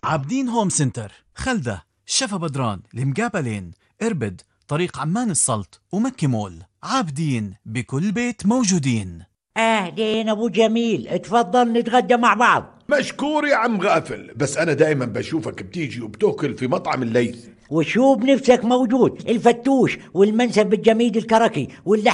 عابدين هوم سنتر، خلدة، شفا بدران، المقابلين، إربد، طريق عمان السلط، ومكي مول. عابدين بكل بيت موجودين. أهلين أبو جميل، اتفضل نتغدى مع بعض. مشكور يا عم غافل، بس أنا دايما بشوفك بتيجي وبتاكل في مطعم الليث. وشو بنفسك موجود، الفتوش والمنسف الجميد الكركي